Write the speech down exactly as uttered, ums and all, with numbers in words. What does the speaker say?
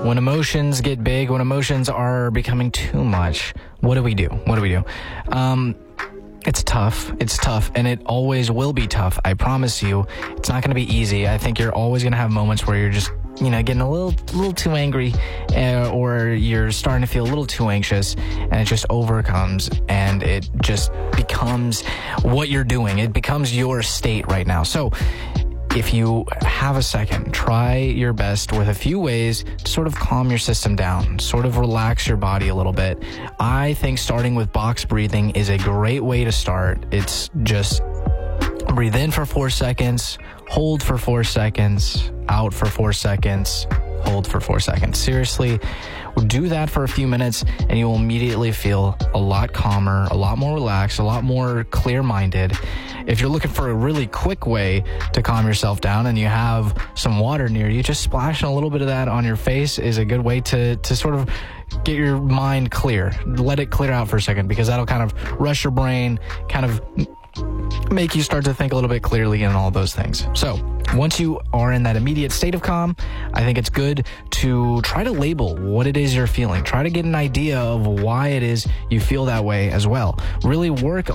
When emotions get big, when emotions are becoming too much, what do we do? What do we do? Um, it's tough. It's tough, and it always will be tough. I promise you. It's not going to be easy. I think you're always going to have moments where you're just, you know, getting a little, little too angry, uh, or you're starting to feel a little too anxious, and it just overcomes, and it just becomes what you're doing. It becomes your state right now. So if you have a second, try your best with a few ways to sort of calm your system down, sort of relax your body a little bit. I think starting with box breathing is a great way to start. It's just breathe in for four seconds, hold for four seconds, out for four seconds, hold for four seconds. Seriously, do that for a few minutes and you will immediately feel a lot calmer, a lot more relaxed, a lot more clear-minded. If you're looking for a really quick way to calm yourself down and you have some water near you, just splashing a little bit of that on your face is a good way to, to sort of get your mind clear. Let it clear out for a second, because that'll kind of rush your brain, kind of make you start to think a little bit clearly and all those things. So once you are in that immediate state of calm, I think it's good to try to label what it is you're feeling. Try to get an idea of why it is you feel that way as well. Really work